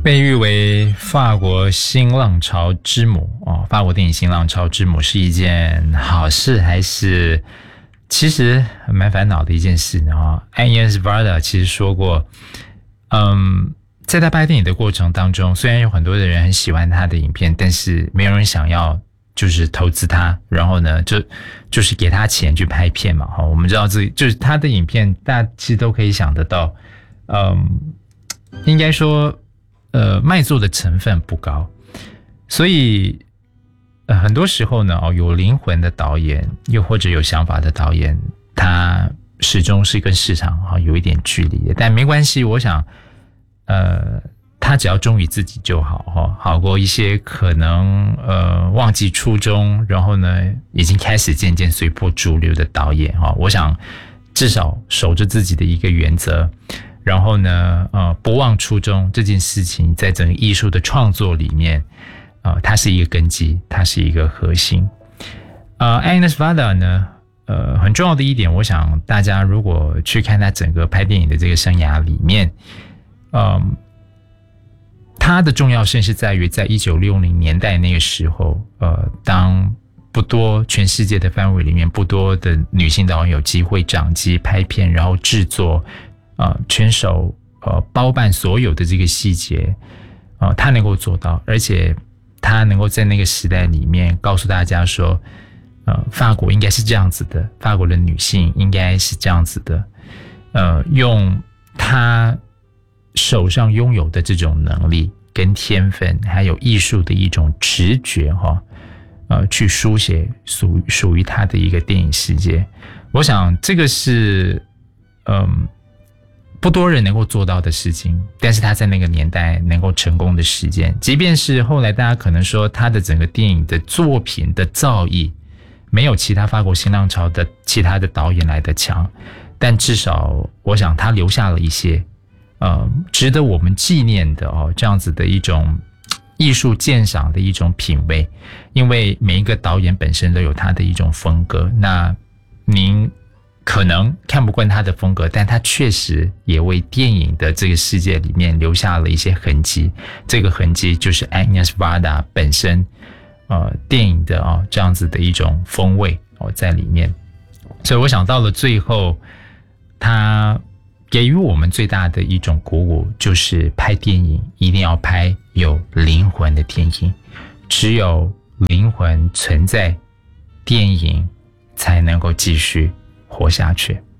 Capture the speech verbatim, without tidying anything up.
被誉为法国新浪潮之母哦，法国电影新浪潮之母是一件好事还是其实蛮烦恼的一件事呢？哦，Agnes Varda 其实说过，嗯，在他拍电影的过程当中，虽然有很多的人很喜欢他的影片，但是没有人想要就是投资他，然后呢，就就是给他钱去拍片嘛。哈，我们知道这就是他的影片，大家其实都可以想得到，嗯，应该说。呃，卖座的成分不高，所以呃，很多时候呢，哦，有灵魂的导演，又或者有想法的导演，他始终是跟市场哈、哦、有一点距离的，但没关系，我想，呃，他只要忠于自己就好哈、哦，好过一些可能呃忘记初衷，然后呢，已经开始渐渐随波逐流的导演哈、哦，我想至少守着自己的一个原则。然后呢，呃，不忘初衷这件事情，在整个艺术的创作里面，呃，它是一个根基，它是一个核心。呃 ，Agnes Varda 呢，呃，很重要的一点，我想大家如果去看他整个拍电影的这个生涯里面，嗯、呃，它的重要性是在于，在一九六零年代那个时候，呃，当不多全世界的范围里面，不多的女性导演有机会掌机拍片，然后制作。呃，全手呃包办所有的这个细节，呃，他能够做到，而且他能够在那个时代里面告诉大家说，呃，法国应该是这样子的，法国的女性应该是这样子的，呃，用他手上拥有的这种能力跟天分，还有艺术的一种直觉哈，呃，去书写属属于他的一个电影世界。我想这个是，嗯。不多人能够做到的事情，但是他在那个年代能够成功的实践，即便是后来大家可能说他的整个电影的作品的造诣没有其他法国新浪潮的其他的导演来的强，但至少我想他留下了一些呃值得我们纪念的哦这样子的一种艺术鉴赏的一种品味，因为每一个导演本身都有他的一种风格，那您可能看不惯他的风格，但他确实也为电影的这个世界里面留下了一些痕迹。这个痕迹就是 Agnes Varda 本身，呃，电影的啊、哦、这样子的一种风味哦在里面。所以我想到了最后，他给予我们最大的一种鼓舞，就是拍电影一定要拍有灵魂的电影，只有灵魂存在，电影才能够继续活下去。